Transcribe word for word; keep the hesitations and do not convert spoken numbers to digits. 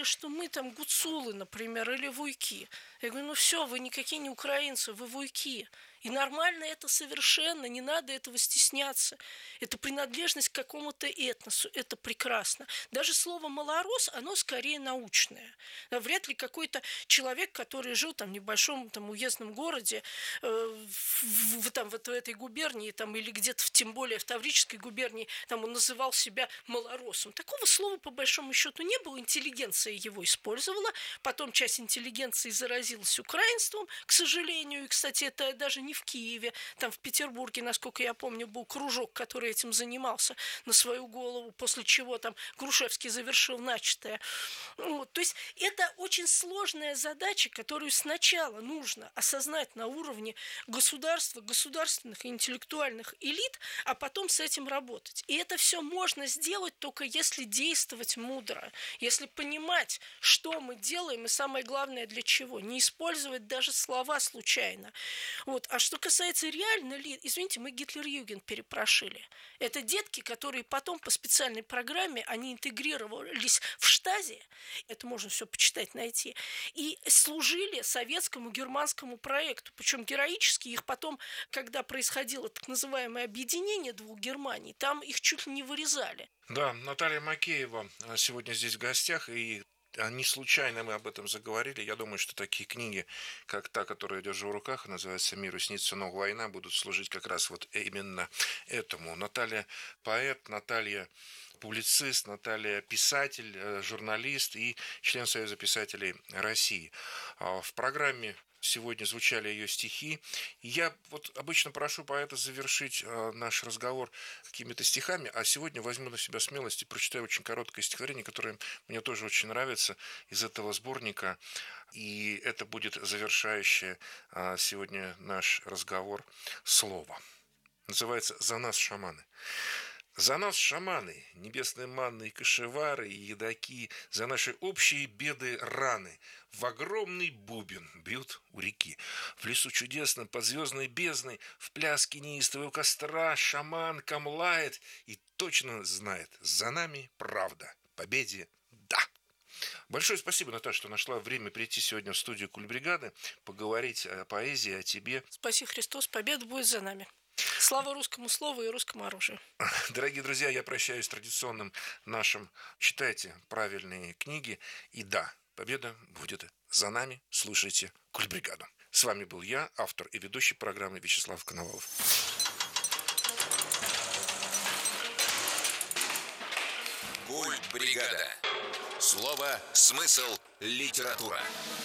что мы там гуцулы, например, или вуйки. Я говорю, ну все, вы никакие не украинцы, вы вуйки. И нормально это совершенно, не надо этого стесняться. Это принадлежность к какому-то этносу, это прекрасно. Даже слово «малорос», оно скорее научное. Вряд ли какой-то человек, который жил там, в небольшом там, уездном городе, э, в, в, там, в этой губернии, там, или где-то, в, тем более в Таврической губернии, там он называл себя малоросом. Такого слова, по большому счету, не было. Интеллигенция его использовала. Потом часть интеллигенции заразилась украинством, к сожалению. И, кстати, это даже не в Киеве, там в Петербурге, насколько я помню, был кружок, который этим занимался на свою голову, после чего там Грушевский завершил начатое. Вот. То есть это очень сложная задача, которую сначала нужно осознать на уровне государства, государственных и интеллектуальных элит, а потом с этим работать. И это все можно сделать только если действовать мудро, если понимать, что мы делаем и самое главное для чего. Не использовать даже слова случайно. Вот. А что касается реально ли, извините, мы Гитлер-Югент перепрошили. Это детки, которые потом по специальной программе, они интегрировались в штазе, это можно все почитать, найти, и служили советскому германскому проекту. Причем героически их потом, когда происходило так называемое объединение двух Германий, там их чуть ли не вырезали. Да, Наталья Макеева сегодня здесь в гостях, и не случайно мы об этом заговорили. Я думаю, что такие книги, как та, которую я держу в руках, называется «Миру снится, но война», будут служить как раз вот именно этому. Наталья поэт, Наталья публицист, Наталья писатель, журналист и член Союза писателей России. В программе сегодня звучали ее стихи. Я вот обычно прошу поэта завершить э, наш разговор какими-то стихами, а сегодня возьму на себя смелость и прочитаю очень короткое стихотворение, которое мне тоже очень нравится из этого сборника. И это будет завершающее э, сегодня наш разговор слово. Называется «За нас, шаманы». За нас, шаманы, небесные манны и кашевары, и едоки, за наши общие беды раны, в огромный бубен бьют у реки. В лесу чудесном, под звездной бездной, в пляске неистового костра шаман камлает и точно знает, за нами правда, победе да. Большое спасибо, Наташа, что нашла время прийти сегодня в студию Кульбригады, поговорить о поэзии, о тебе. Спаси Христос, победа будет за нами. Слава русскому слову и русскому оружию. Дорогие друзья, я прощаюсь с традиционным нашим. Читайте правильные книги. И да, победа будет за нами. Слушайте Кульбригаду. С вами был я, автор и ведущий программы Вячеслав Коновалов. Кульбригада. Слово, смысл, литература.